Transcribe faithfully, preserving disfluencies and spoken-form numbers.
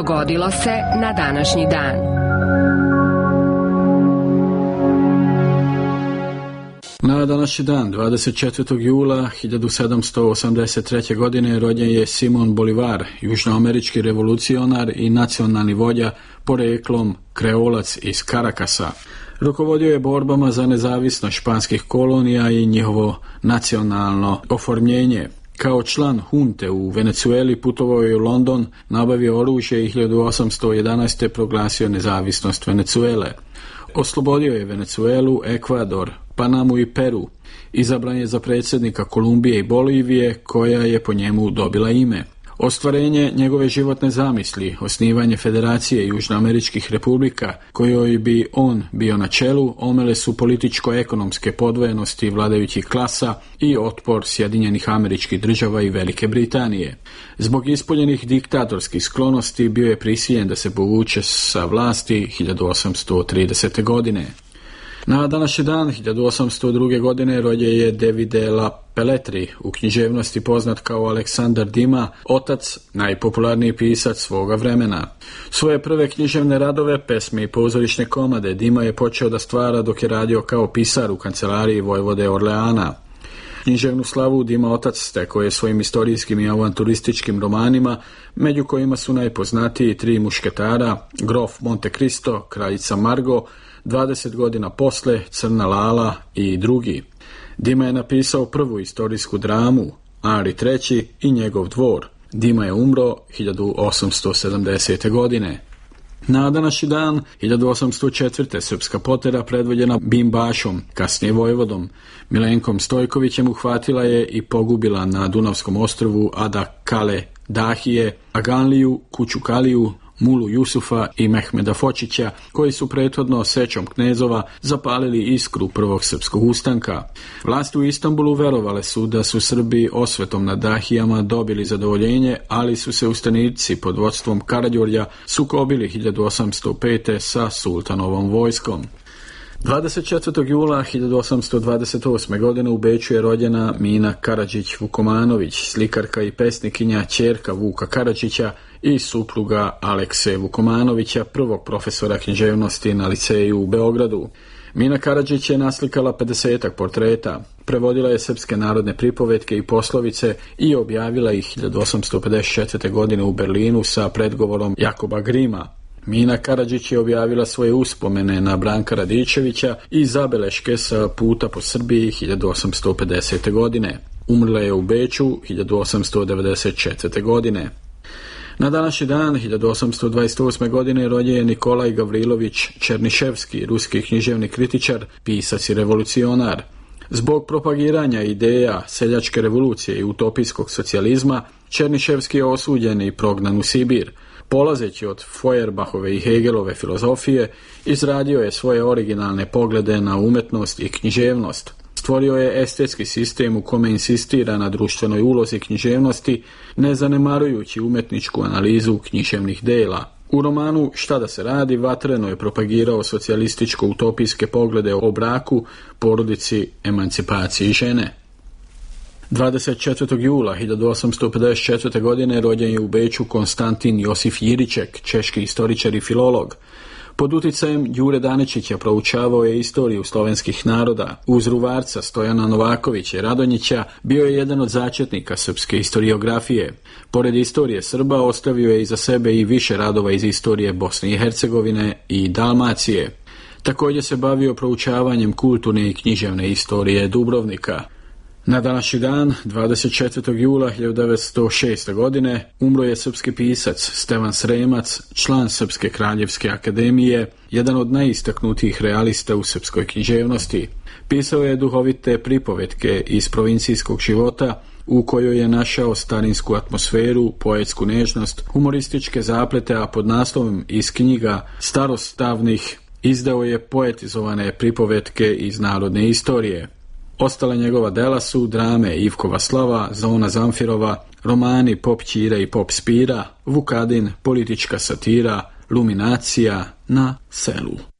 dogodilo se na današnji dan. Na današnji dan, dvadeset četvrtog jula hiljadu sedamsto osamdeset treće. godine, rođen je Simon Bolivar, južnoamerički revolucionar i nacionalni vođa, poreklom kreolac iz Karakasa. Rukovodio je borbama za nezavisnost španskih kolonija i njihovo nacionalno oformljenje. Kao član hunte u Venecueli putovao je u London, nabavio oružje i hiljadu osamsto jedanaeste. proglasio nezavisnost Venecuele. Oslobodio je Venecuelu, Ekvador, Panamu i Peru. Izabran je za predsjednika Kolumbije i Bolivije, koja je po njemu dobila ime. Ostvarenje njegove životne zamisli, osnivanje Federacije južnoameričkih republika, kojoj bi on bio na čelu, omele su političko-ekonomske podvojenosti vladajućih klasa i otpor Sjedinjenih Američkih Država i Velike Britanije. Zbog ispoljenih diktatorskih sklonosti bio je prisiljen da se povuče sa vlasti hiljadu osamsto tridesete. godine. Na današnji dan, hiljadu osamsto druge. godine, rođen je David de la Pelletri, u književnosti poznat kao Aleksandar Dima, otac, najpopularniji pisac svoga vremena. Svoje prve književne radove, pesme i pozorišne komade Dima je počeo da stvara dok je radio kao pisar u kancelariji vojvode Orleana. Književnu slavu Dima otac stekao je svojim istorijskim i avanturističkim romanima, među kojima su najpoznatiji Tri mušketara, Grof Monte Cristo, Kraljica Margo, dvadeset godina posle, Crna Lala i drugi. Dima je napisao prvu istorijsku dramu, Henri treći i njegov dvor. Dima je umro hiljadu osamsto sedamdesete. godine. Na današnji dan, hiljadu osamsto četvrte. srpska potera predvođena Bimbašom, kasnije vojvodom, Milenkom Stojkovićem uhvatila je i pogubila na Dunavskom ostrvu Ada Kale Dahije, Aganliju, Kučukaliju, Mulu Jusufa i Mehmeda Fočića, koji su prethodno sečom knezova zapalili iskru prvog srpskog ustanka. Vlasti u Istanbulu verovale su da su Srbi osvetom na Dahijama dobili zadovoljenje, ali su se ustanici pod vodstvom Karađorđa sukobili hiljadu osamsto pete. sa sultanovom vojskom. dvadeset četvrtog jula hiljadu osamsto dvadeset osme. godine u Beču je rođena Mina Karadžić-Vukomanović, slikarka i pesnikinja, ćerka Vuka Karadžića i supruga Alekse Vukomanovića, prvog profesora književnosti na liceju u Beogradu. Mina Karadžić je naslikala pedesetak portreta, prevodila je srpske narodne pripovetke i poslovice i objavila ih hiljadu osamsto pedeset četvrte. godine u Berlinu sa predgovorom Jakoba Grima. Mina Karadžić je objavila svoje uspomene na Branka Radičevića i zabeleške sa puta po Srbiji hiljadu osamsto pedesete. godine. Umrla je u Beču hiljadu osamsto devedeset četvrte. godine. Na današnji dan, hiljadu osamsto dvadeset osme. godine, rođen je Nikolaj Gavrilović Černiševski, ruski književni kritičar, pisac i revolucionar. Zbog propagiranja ideja seljačke revolucije i utopijskog socijalizma, Černiševski je osuđen i prognan u Sibir. Polazeći od Feuerbachove i Hegelove filozofije, izradio je svoje originalne poglede na umetnost i književnost. Stvorio je estetski sistem u kome insistira na društvenoj ulozi književnosti, ne zanemarujući umetničku analizu književnih dela. U romanu Šta da se radi vatreno je propagirao socijalističko-utopijske poglede o braku, porodici, emancipaciji žene. dvadeset četvrtog jula hiljadu osamsto pedeset četvrte. godine rođen je u Beču Konstantin Josif Jiriček, češki istoričar i filolog. Pod uticajem Đure Daničića proučavao je istoriju slovenskih naroda. Uz Ruvarca, Stojana Novakovića i Radonjića bio je jedan od začetnika srpske historiografije. Pored istorije Srba ostavio je iza sebe i više radova iz istorije Bosne i Hercegovine i Dalmacije. Također se bavio proučavanjem kulturne i književne istorije Dubrovnika. Na današnji dan, dvadeset četvrtog jula hiljadu devetsto šeste. godine, umro je srpski pisac Stevan Sremac, član Srpske kraljevske akademije, jedan od najistaknutijih realista u srpskoj književnosti. Pisao je duhovite pripovetke iz provincijskog života, u kojoj je našao starinsku atmosferu, poetsku nežnost, humorističke zaplete, a pod naslovom iz knjiga starostavnih izdao je poetizovane pripovetke iz narodne istorije. Ostala njegova dela su drame Ivkova slava, Zona Zamfirova, romani Pop Ćira i Pop Spira, Vukadin, politička satira, Luminacija na selu.